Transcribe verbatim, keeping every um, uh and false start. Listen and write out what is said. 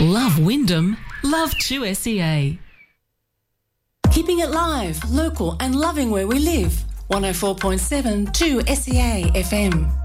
Love Wyndham, love two S E A. Keeping it live, local and loving where we live. one oh four point seven two S E A F M.